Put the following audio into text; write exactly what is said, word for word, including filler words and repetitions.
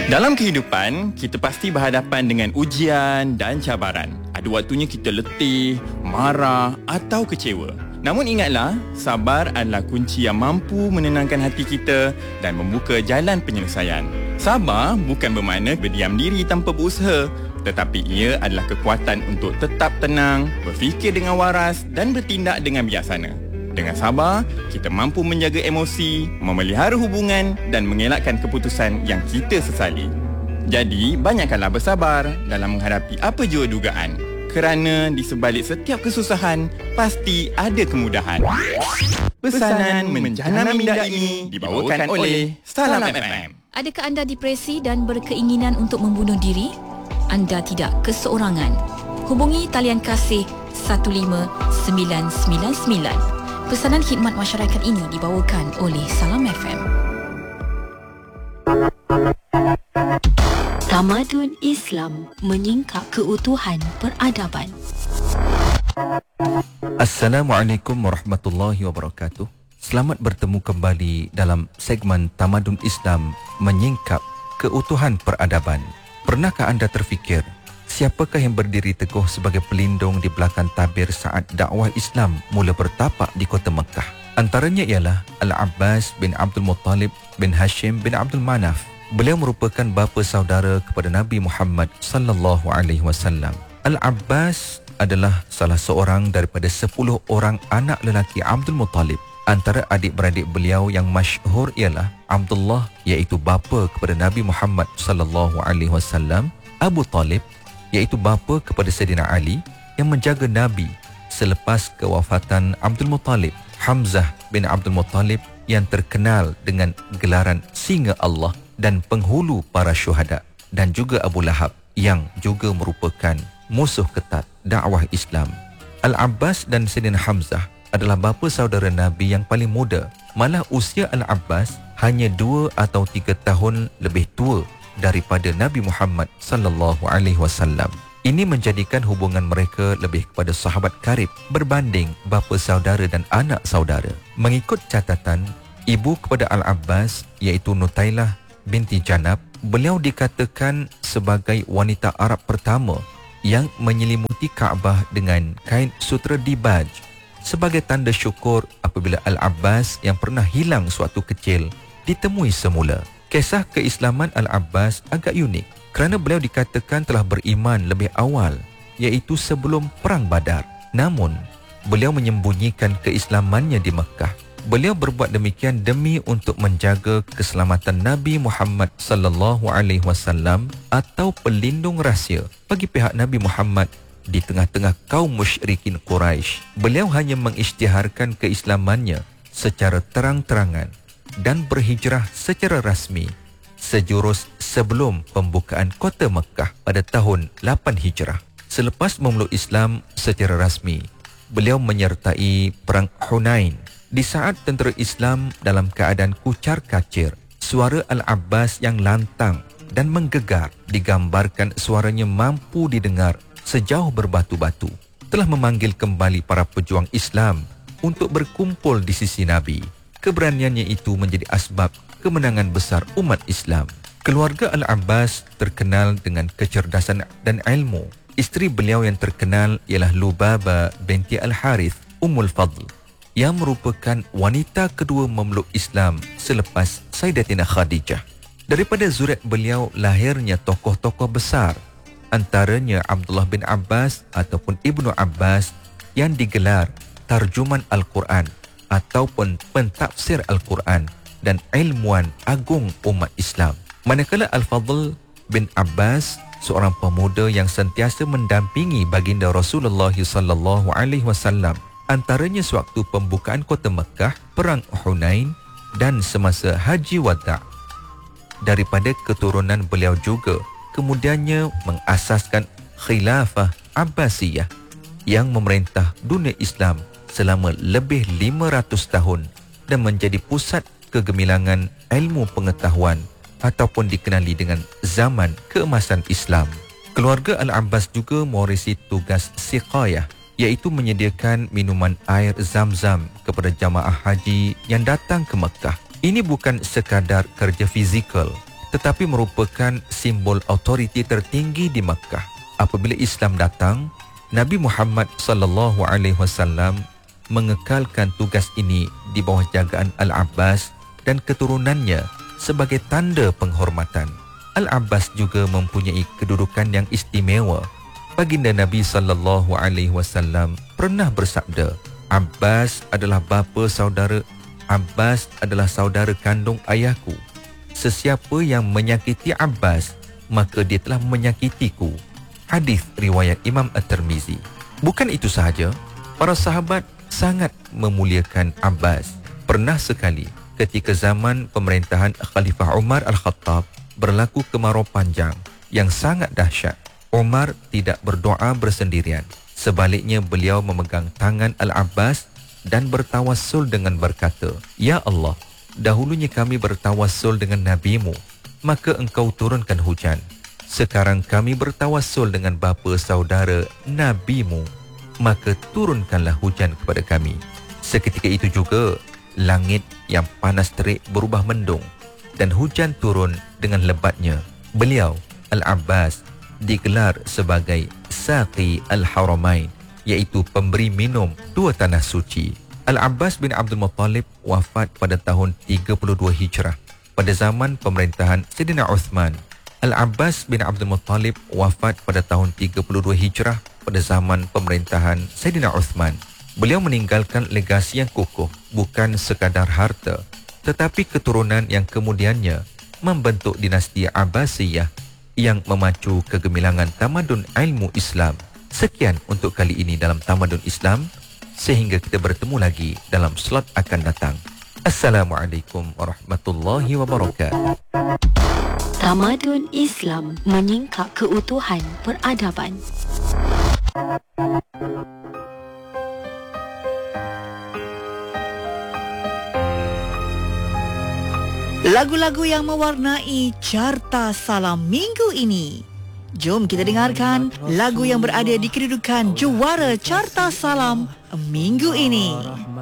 Dalam kehidupan, kita pasti berhadapan dengan ujian dan cabaran. Ada waktunya kita letih, marah atau kecewa. Namun ingatlah, sabar adalah kunci yang mampu menenangkan hati kita dan membuka jalan penyelesaian. Sabar bukan bermakna berdiam diri tanpa berusaha, tetapi ia adalah kekuatan untuk tetap tenang, berfikir dengan waras dan bertindak dengan bijaksana. Dengan sabar, kita mampu menjaga emosi, memelihara hubungan dan mengelakkan keputusan yang kita sesali. Jadi, banyakkanlah bersabar dalam menghadapi apa jua dugaan. Kerana di sebalik setiap kesusahan, pasti ada kemudahan. Pesanan menjana minda ini dibawakan oleh Salam F M. Adakah anda depresi dan berkeinginan untuk membunuh diri? Anda tidak keseorangan. Hubungi talian kasih satu lima sembilan sembilan sembilan. Pesanan khidmat masyarakat ini dibawakan oleh Salam F M. Tamadun Islam menyingkap keutuhan peradaban. Assalamualaikum warahmatullahi wabarakatuh. Selamat bertemu kembali dalam segmen Tamadun Islam menyingkap keutuhan peradaban. Pernahkah anda terfikir, siapakah yang berdiri teguh sebagai pelindung di belakang tabir saat dakwah Islam mula bertapak di kota Mekah? Antaranya ialah Al-Abbas bin Abdul Muttalib bin Hashim bin Abdul Manaf. Beliau merupakan bapa saudara kepada Nabi Muhammad sallallahu alaihi wasallam. Al-Abbas adalah salah seorang daripada sepuluh orang anak lelaki Abdul Muttalib. Antara adik-beradik beliau yang masyhur ialah Abdullah, iaitu bapa kepada Nabi Muhammad sallallahu alaihi wasallam, Abu Talib, iaitu bapa kepada Sayyidina Ali yang menjaga Nabi selepas kewafatan Abdul Muttalib, Hamzah bin Abdul Muttalib yang terkenal dengan gelaran singa Allah dan penghulu para syuhada, dan juga Abu Lahab yang juga merupakan musuh ketat dakwah Islam. Al-Abbas dan Sayyidina Hamzah adalah bapa saudara Nabi yang paling muda. Malah usia Al-Abbas hanya dua atau tiga tahun lebih tua daripada Nabi Muhammad sallallahu alaihi wasallam. Ini menjadikan hubungan mereka lebih kepada sahabat karib berbanding bapa saudara dan anak saudara. Mengikut catatan ibu kepada Al-Abbas, iaitu Nutailah binti Janab, beliau dikatakan sebagai wanita Arab pertama yang menyelimuti Kaabah dengan kain sutera dibaj sebagai tanda syukur apabila Al-Abbas yang pernah hilang suatu kecil ditemui semula. Kisah keislaman Al-Abbas agak unik kerana beliau dikatakan telah beriman lebih awal, iaitu sebelum Perang Badar. Namun, beliau menyembunyikan keislamannya di Mekah. Beliau berbuat demikian demi untuk menjaga keselamatan Nabi Muhammad sallallahu alaihi wasallam atau pelindung rahsia bagi pihak Nabi Muhammad di tengah-tengah kaum musyrikin Quraisy. Beliau hanya mengisytiharkan keislamannya secara terang-terangan dan berhijrah secara rasmi sejurus sebelum pembukaan kota Mekah pada tahun lapan Hijrah. Selepas memeluk Islam secara rasmi, beliau menyertai Perang Hunain. Di saat tentera Islam dalam keadaan kucar-kacir, suara Al-Abbas yang lantang dan menggegar, digambarkan suaranya mampu didengar sejauh berbatu-batu, telah memanggil kembali para pejuang Islam untuk berkumpul di sisi Nabi. Keberaniannya itu menjadi asbab kemenangan besar umat Islam. Keluarga Al-Abbas terkenal dengan kecerdasan dan ilmu. Isteri beliau yang terkenal ialah Lubaba binti Al-Harith Ummul Fadl, yang merupakan wanita kedua memeluk Islam selepas Sayyidatina Khadijah. Daripada zuriat beliau lahirnya tokoh-tokoh besar, antaranya Abdullah bin Abbas ataupun Ibnu Abbas yang digelar tarjuman Al-Quran ataupun pentafsir Al-Quran dan ilmuwan agung umat Islam. Manakala Al-Fadl bin Abbas, seorang pemuda yang sentiasa mendampingi baginda Rasulullah sallallahu alaihi wasallam, antaranya sewaktu pembukaan kota Mekah, Perang Hunain dan semasa Haji Wada'. Daripada keturunan beliau juga kemudiannya mengasaskan Khilafah Abbasiyah yang memerintah dunia Islam selama lebih lima ratus tahun dan menjadi pusat kegemilangan ilmu pengetahuan ataupun dikenali dengan zaman keemasan Islam. Keluarga Al-Abbas juga mewarisi tugas siqayah, iaitu menyediakan minuman air Zam-Zam kepada jamaah haji yang datang ke Mekah. Ini bukan sekadar kerja fizikal, tetapi merupakan simbol autoriti tertinggi di Makkah. Apabila Islam datang, Nabi Muhammad sallallahu alaihi wasallam mengekalkan tugas ini di bawah jagaan Al-Abbas dan keturunannya sebagai tanda penghormatan. Al-Abbas juga mempunyai kedudukan yang istimewa. Baginda Nabi sallallahu alaihi wasallam pernah bersabda, Abbas adalah bapa saudara, Abbas adalah saudara kandung ayahku. Sesiapa yang menyakiti Abbas, maka dia telah menyakitiku. Hadis riwayat Imam At-Tirmizi. Bukan itu sahaja, para sahabat sangat memuliakan Abbas. Pernah sekali ketika zaman pemerintahan Khalifah Umar Al-Khattab berlaku kemarau panjang yang sangat dahsyat. Umar tidak berdoa bersendirian. Sebaliknya beliau memegang tangan Al-Abbas dan bertawassul dengan berkata, Ya Allah, dahulunya kami bertawassul dengan Nabi-Mu, maka engkau turunkan hujan. Sekarang kami bertawassul dengan bapa saudara Nabi-Mu, maka turunkanlah hujan kepada kami. Seketika itu juga, langit yang panas terik berubah mendung dan hujan turun dengan lebatnya. Beliau, Al-Abbas, digelar sebagai Saqi Al-Haramain, iaitu pemberi minum dua tanah suci. Al-Abbas bin Abdul Muttalib wafat pada tahun tiga puluh dua Hijrah pada zaman pemerintahan Sayyidina Uthman. Al-Abbas bin Abdul Muttalib wafat pada tahun tiga puluh dua Hijrah pada zaman pemerintahan Sayyidina Uthman. Beliau meninggalkan legasi yang kukuh, bukan sekadar harta, tetapi keturunan yang kemudiannya membentuk dinasti Abbasiyah yang memacu kegemilangan tamadun ilmu Islam. Sekian untuk kali ini dalam Tamadun Islam. Sehingga kita bertemu lagi dalam slot akan datang. Assalamualaikum warahmatullahi wabarakatuh. Tamadun Islam menyingkap keutuhan peradaban. Lagu-lagu yang mewarnai Carta Salam minggu ini. Jom kita dengarkan lagu yang berada di kedudukan juara Carta Salam minggu ini.